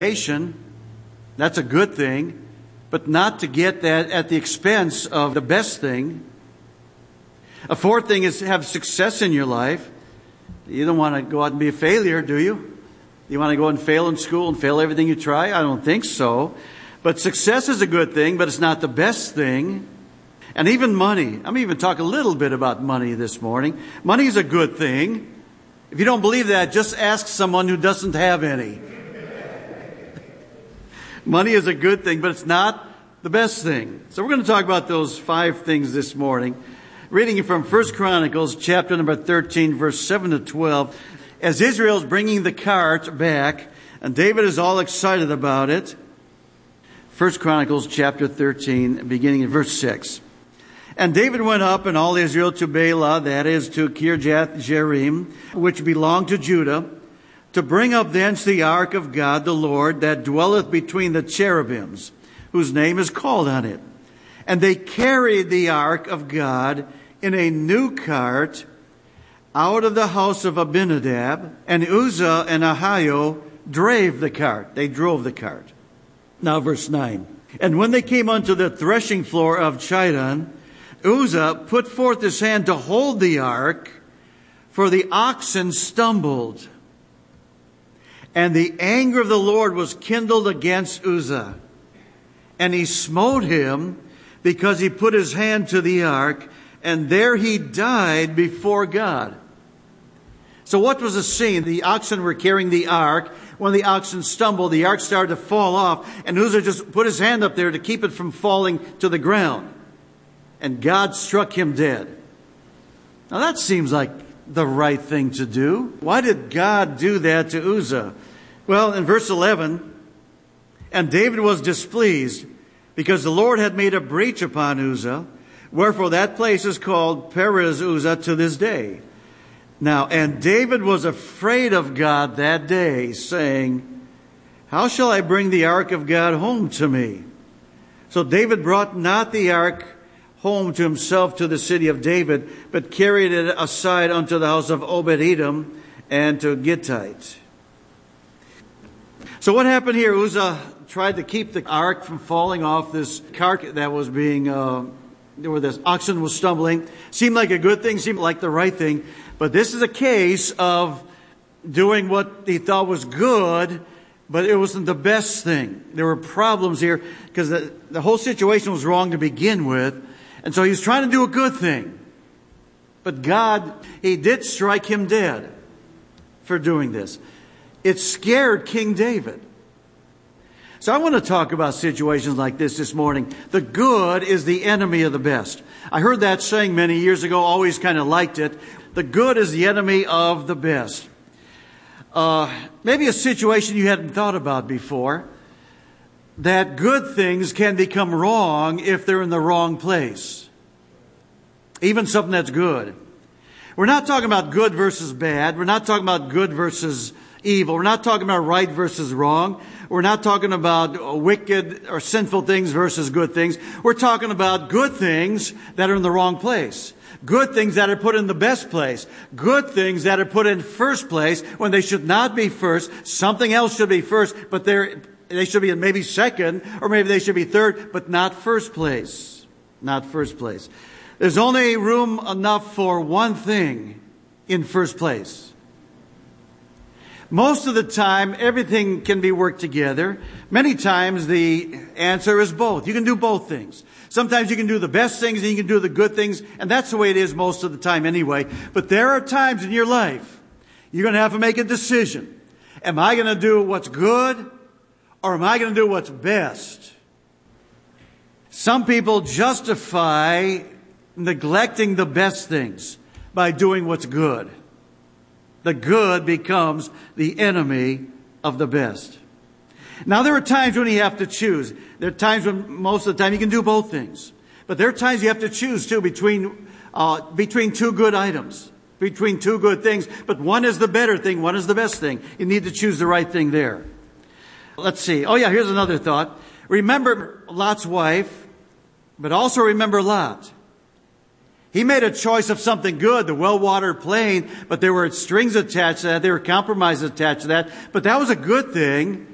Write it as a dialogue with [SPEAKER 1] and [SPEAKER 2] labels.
[SPEAKER 1] That's a good thing, but not to get that at the expense of the best thing. A fourth thing is to have success in your life. You don't want to go out and be a failure, do you? You want to go and fail in school and fail everything you try? I don't think so. But success is a good thing, but it's not the best thing. And even money. I'm even talk a little bit about money this morning. Money is a good thing. If you don't believe that, just ask someone who doesn't have any. Money is a good thing, but it's not the best thing. So we're going to talk about those 5 things this morning. Reading from 1 Chronicles chapter number 13, verse 7 to 12. As Israel is bringing the cart back, and David is all excited about it. 1 Chronicles chapter 13, beginning in verse 6. And David went up and all Israel to Baalah, that is to Kirjath Jearim, which belonged to Judah, to bring up thence the ark of God the Lord, that dwelleth between the cherubims, whose name is called on it. And they carried the ark of God in a new cart out of the house of Abinadab, and Uzzah and Ahio drave the cart. They drove the cart. Now verse 9. And when they came unto the threshing floor of Chidon, Uzzah put forth his hand to hold the ark, for the oxen stumbled. And the anger of the Lord was kindled against Uzzah. And he smote him because he put his hand to the ark, and there he died before God. So what was the scene? The oxen were carrying the ark. When the oxen stumbled, the ark started to fall off, and Uzzah just put his hand up there to keep it from falling to the ground. And God struck him dead. Now that seems like the right thing to do. Why did God do that to Uzzah? Well, in verse 11, and David was displeased because the Lord had made a breach upon Uzzah, wherefore that place is called Perez Uzzah to this day. Now, and David was afraid of God that day, saying, how shall I bring the ark of God home to me? So David brought not the ark home to himself to the city of David, but carried it aside unto the house of Obed-Edom and to Gittite. So what happened here? Uzzah tried to keep the ark from falling off this cart that was being, where this oxen was stumbling. Seemed like a good thing, seemed like the right thing. But this is a case of doing what he thought was good, but it wasn't the best thing. There were problems here because the whole situation was wrong to begin with. And so he was trying to do a good thing. But God, he did strike him dead for doing this. It scared King David. So I want to talk about situations like this morning. The good is the enemy of the best. I heard that saying many years ago, always kind of liked it. The good is the enemy of the best. Maybe a situation you hadn't thought about before. That good things can become wrong if they're in the wrong place. Even something that's good. We're not talking about good versus bad. We're not talking about good versus evil. We're not talking about right versus wrong. We're not talking about wicked or sinful things versus good things. We're talking about good things that are in the wrong place. Good things that are put in the best place. Good things that are put in first place when they should not be first. Something else should be first, but they should be in maybe second, or maybe they should be third, but not first place. Not first place. There's only room enough for one thing in first place. Most of the time, everything can be worked together. Many times, the answer is both. You can do both things. Sometimes you can do the best things and you can do the good things, and that's the way it is most of the time anyway. But there are times in your life, you're going to have to make a decision. Am I going to do what's good, or am I going to do what's best? Some people justify neglecting the best things by doing what's good. The good becomes the enemy of the best. Now, there are times when you have to choose. There are times when most of the time you can do both things. But there are times you have to choose, too, between two good items, between two good things. But one is the better thing, one is the best thing. You need to choose the right thing there. Let's see. Oh, yeah, here's another thought. Remember Lot's wife, but also remember Lot. He made a choice of something good, the well-watered plain, but there were strings attached to that. There were compromises attached to that. But that was a good thing.